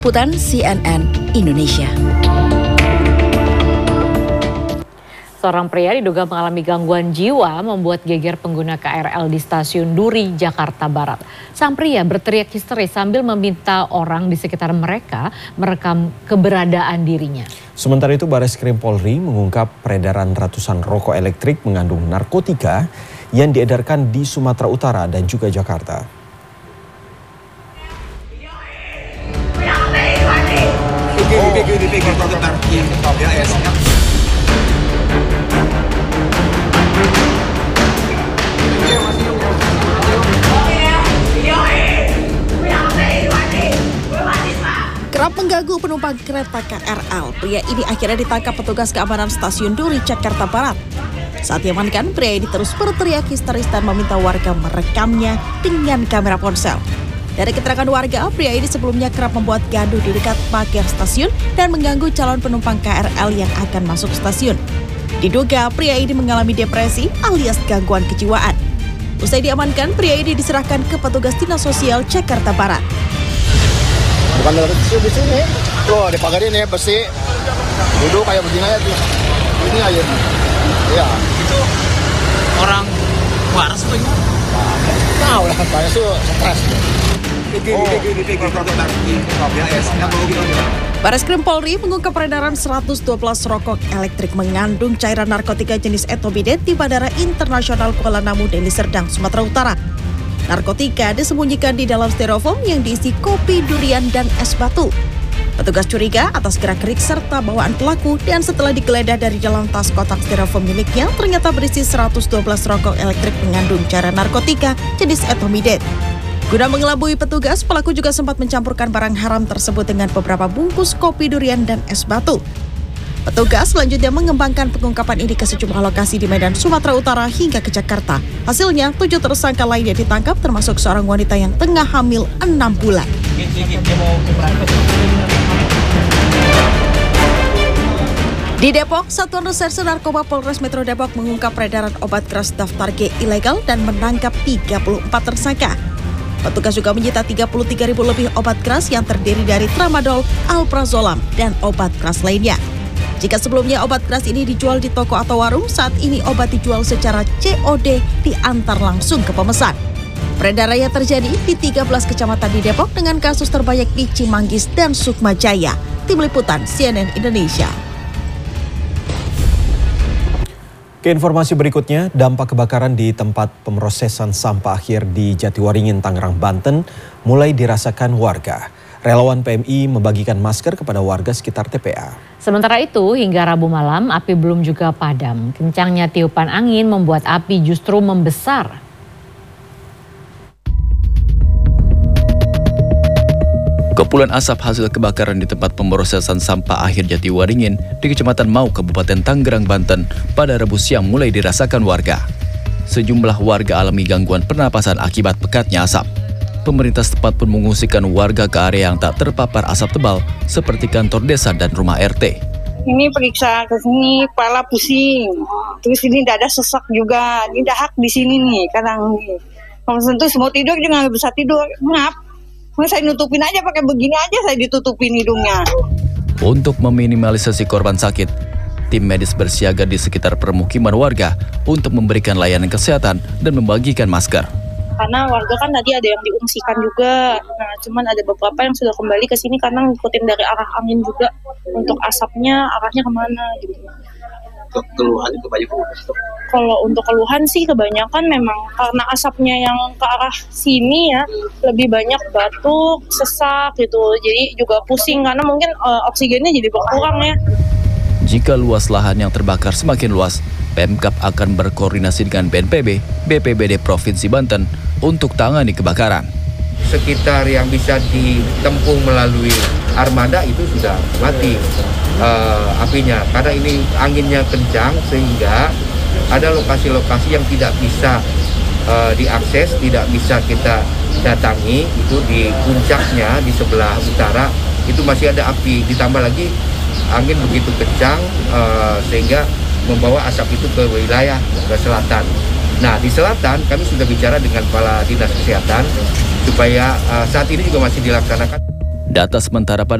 Liputan CNN Indonesia. Seorang pria diduga mengalami gangguan jiwa membuat geger pengguna KRL di stasiun Duri, Jakarta Barat. Sang pria berteriak histeris sambil meminta orang di sekitar mereka merekam keberadaan dirinya. Sementara itu Bareskrim Polri mengungkap peredaran ratusan rokok elektrik mengandung narkotika yang diedarkan di Sumatera Utara dan juga Jakarta. Kerap mengganggu penumpang kereta KRL, pria ini akhirnya ditangkap petugas keamanan stasiun Duri, Jakarta Barat. Saat diamankan, pria ini terus berteriak histeris dan meminta warga merekamnya dengan kamera ponsel. Dari keterangan warga, pria ini sebelumnya kerap membuat gaduh di dekat pagar stasiun dan mengganggu calon penumpang KRL yang akan masuk stasiun. Diduga pria ini mengalami depresi alias gangguan kejiwaan. Usai diamankan, pria ini diserahkan ke petugas Dinas Sosial Jakarta Barat. Bukan dari di sini, tuh di pagar ini bersih, duduk kayak begini aja tuh, ini aja. Ya. Itu orang waras tuh gimana? Tahu lah, saya tuh stres. Bareskrim Polri mengungkap peredaran 112 rokok elektrik mengandung cairan narkotika jenis etobidet di Bandara Internasional Kuala Namu, Deli Serdang, Sumatera Utara. Narkotika disembunyikan di dalam styrofoam yang diisi kopi, durian, dan es batu. Petugas curiga atas gerak-gerik serta bawaan pelaku dan setelah digeledah dari dalam tas kotak styrofoam miliknya ternyata berisi 112 rokok elektrik mengandung cairan narkotika jenis etobidet. Guna mengelabui petugas, pelaku juga sempat mencampurkan barang haram tersebut dengan beberapa bungkus kopi durian dan es batu. Petugas selanjutnya mengembangkan pengungkapan ini ke sejumlah lokasi di Medan, Sumatera Utara hingga ke Jakarta. Hasilnya, 7 tersangka lainnya ditangkap termasuk seorang wanita yang tengah hamil 6 bulan. Di Depok, Satuan Reserse Narkoba Polres Metro Depok mengungkap peredaran obat keras daftar G ilegal dan menangkap 34 tersangka. Petugas juga menyita 33.000 lebih obat keras yang terdiri dari tramadol, alprazolam, dan obat keras lainnya. Jika sebelumnya obat keras ini dijual di toko atau warung, saat ini obat dijual secara COD diantar langsung ke pemesan. Peredarannya terjadi di 13 kecamatan di Depok dengan kasus terbanyak di Cimanggis dan Sukmajaya. Tim Liputan CNN Indonesia. Ke informasi berikutnya, dampak kebakaran di tempat pemrosesan sampah akhir di Jatiwaringin, Tangerang, Banten mulai dirasakan warga. Relawan PMI membagikan masker kepada warga sekitar TPA. Sementara itu, hingga Rabu malam, api belum juga padam. Kencangnya tiupan angin membuat api justru membesar. Kepulan asap hasil kebakaran di tempat pemrosesan sampah akhir Jatiwaringin di Kecamatan Mau, Kabupaten Tangerang, Banten pada Rabu siang mulai dirasakan warga. Sejumlah warga alami gangguan pernapasan akibat pekatnya asap. Pemerintah setempat pun mengungsikan warga ke area yang tak terpapar asap tebal seperti kantor desa dan rumah RT. Ini periksa ke sini, kepala pusing. Terus ini dada sesak juga. Ini dahak di sini nih, kadang nih. Kalau sentuh semua tidur juga nggak bisa tidur. Ngap. Saya nutupin aja pakai begini aja, saya ditutupin hidungnya. Untuk meminimalisasi korban sakit, tim medis bersiaga di sekitar permukiman warga untuk memberikan layanan kesehatan dan membagikan masker. Karena warga kan tadi ada yang diungsikan juga, nah cuman ada beberapa yang sudah kembali ke sini karena ngikutin dari arah angin juga untuk asapnya arahnya kemana gitu. Keluhan itu banyak. Kalau untuk keluhan sih kebanyakan memang karena asapnya yang ke arah sini ya, lebih banyak batuk, sesak gitu. Jadi juga pusing karena mungkin oksigennya jadi berkurang ya. Jika luas lahan yang terbakar semakin luas, Pemkab akan berkoordinasi dengan BNPB, BPBD Provinsi Banten untuk tangani kebakaran. Sekitar yang bisa ditempuh melalui armada itu sudah mati apinya karena ini anginnya kencang sehingga ada lokasi-lokasi yang tidak bisa diakses, tidak bisa kita datangi. Itu di puncaknya di sebelah utara itu masih ada api, ditambah lagi angin begitu kencang sehingga membawa asap itu ke wilayah ke selatan. Nah, di selatan kami sudah bicara dengan kepala dinas kesehatan supaya saat ini juga masih dilaksanakan. Data sementara pada